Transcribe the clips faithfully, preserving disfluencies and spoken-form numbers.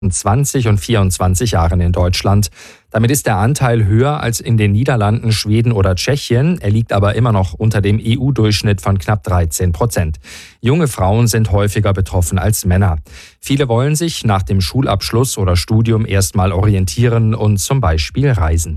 zwanzig und vierundzwanzig Jahren in Deutschland. Damit ist der Anteil höher als in den Niederlanden, Schweden oder Tschechien. Er liegt aber immer noch unter dem E U-Durchschnitt von knapp dreizehn Prozent. Junge Frauen sind häufiger betroffen als Männer. Viele wollen sich nach dem Schulabschluss oder Studium erstmal orientieren und zum Beispiel reisen.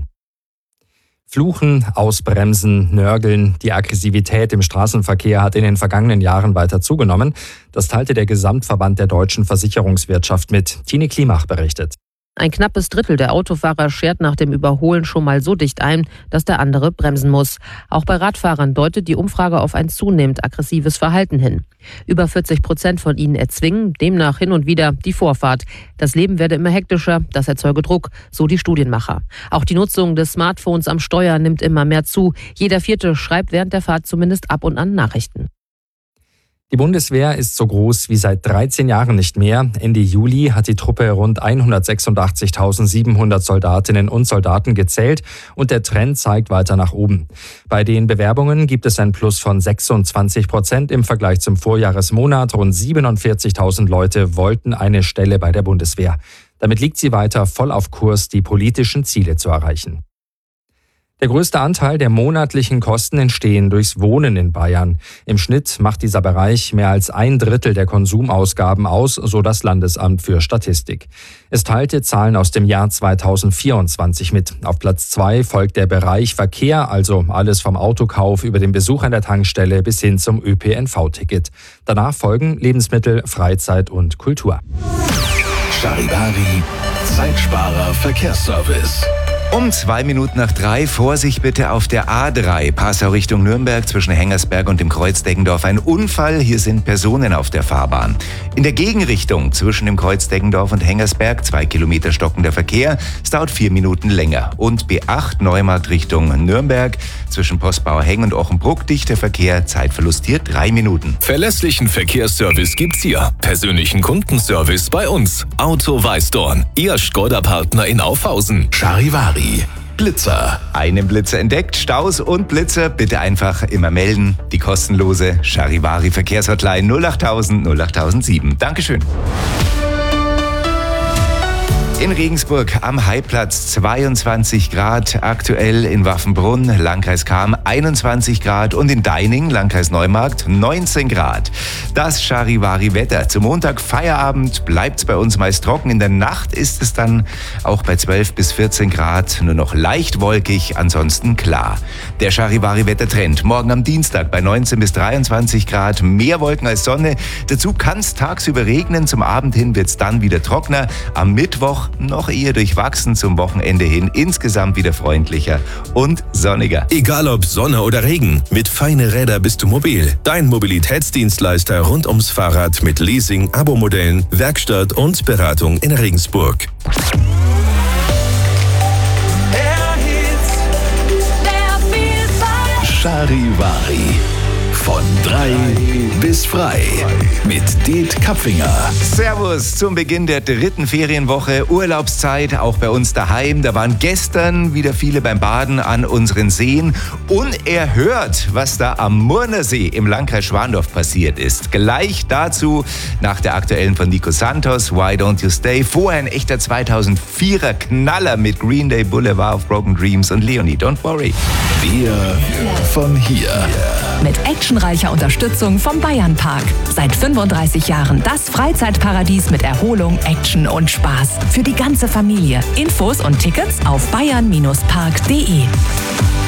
Fluchen, ausbremsen, nörgeln. Die Aggressivität im Straßenverkehr hat in den vergangenen Jahren weiter zugenommen. Das teilte der Gesamtverband der deutschen Versicherungswirtschaft mit. Tine Klimach berichtet. Ein knappes Drittel der Autofahrer schert nach dem Überholen schon mal so dicht ein, dass der andere bremsen muss. Auch bei Radfahrern deutet die Umfrage auf ein zunehmend aggressives Verhalten hin. Über vierzig Prozent von ihnen erzwingen demnach hin und wieder die Vorfahrt. Das Leben werde immer hektischer, das erzeuge Druck, so die Studienmacher. Auch die Nutzung des Smartphones am Steuer nimmt immer mehr zu. Jeder Vierte schreibt während der Fahrt zumindest ab und an Nachrichten. Die Bundeswehr ist so groß wie seit dreizehn Jahren nicht mehr. Ende Juli hat die Truppe rund hundertsechsundachtzigtausendsiebenhundert Soldatinnen und Soldaten gezählt und der Trend zeigt weiter nach oben. Bei den Bewerbungen gibt es ein Plus von sechsundzwanzig Prozent im Vergleich zum Vorjahresmonat. Rund siebenundvierzigtausend Leute wollten eine Stelle bei der Bundeswehr. Damit liegt sie weiter voll auf Kurs, die politischen Ziele zu erreichen. Der größte Anteil der monatlichen Kosten entstehen durchs Wohnen in Bayern. Im Schnitt macht dieser Bereich mehr als ein Drittel der Konsumausgaben aus, so das Landesamt für Statistik. Es teilte Zahlen aus dem Jahr zweitausendvierundzwanzig mit. Auf Platz zwei folgt der Bereich Verkehr, also alles vom Autokauf über den Besuch an der Tankstelle bis hin zum Ö P N V-Ticket. Danach folgen Lebensmittel, Freizeit und Kultur. Charivari, Zeitsparer Verkehrsservice. Um zwei Minuten nach drei, Vorsicht bitte auf der A drei, Passau Richtung Nürnberg zwischen Hengersberg und dem Kreuz Deggendorf. Ein Unfall, hier sind Personen auf der Fahrbahn. In der Gegenrichtung zwischen dem Kreuz Deggendorf und Hengersberg, zwei Kilometer stockender Verkehr, es dauert vier Minuten länger. Und B acht, Neumarkt Richtung Nürnberg zwischen Postbauer Heng und Ochenbruck, dichter Verkehr, Zeitverlust hier drei Minuten. Verlässlichen Verkehrsservice gibt's hier. Persönlichen Kundenservice bei uns. Auto Weißdorn, Ihr Skoda-Partner in Aufhausen. Charivari. Blitzer. Einen Blitzer entdeckt, Staus und Blitzer, bitte einfach immer melden. Die kostenlose Charivari Verkehrshotline null achttausend null achttausendsieben. Dankeschön. In Regensburg am Haiplatz zweiundzwanzig Grad, aktuell in Waffenbrunn, Landkreis Cham einundzwanzig Grad und in Deining, Landkreis Neumarkt neunzehn Grad. Das Charivari-Wetter. Zum Montag Feierabend bleibt's bei uns meist trocken. In der Nacht ist es dann auch bei zwölf bis vierzehn Grad nur noch leicht wolkig, ansonsten klar. Der Charivari-Wettertrend. Morgen am Dienstag bei neunzehn bis dreiundzwanzig Grad, mehr Wolken als Sonne. Dazu kann's tagsüber regnen, zum Abend hin wird's dann wieder trockener. Am Mittwoch noch eher durchwachsen, zum Wochenende hin insgesamt wieder freundlicher und sonniger. Egal ob Sonne oder Regen, mit Feine Räder bist du mobil. Dein Mobilitätsdienstleister rund ums Fahrrad mit Leasing, Abo-Modellen, Werkstatt und Beratung in Regensburg. Charivari. Von drei bis frei mit Det Kapfinger. Servus zum Beginn der dritten Ferienwoche, Urlaubszeit, auch bei uns daheim. Da waren gestern wieder viele beim Baden an unseren Seen. Unerhört, was da am Murnersee im Landkreis Schwandorf passiert ist. Gleich dazu nach der aktuellen von Nico Santos, Why Don't You Stay. Vorher ein echter zweitausendvierer Knaller mit Green Day, Boulevard of Broken Dreams und Leonie, Don't Worry. Wir von hier. Mit actionreicher Unterstützung vom Bayernpark. Seit fünfunddreißig Jahren das Freizeitparadies mit Erholung, Action und Spaß. Für die ganze Familie. Infos und Tickets auf bayern Bindestrich park punkt de.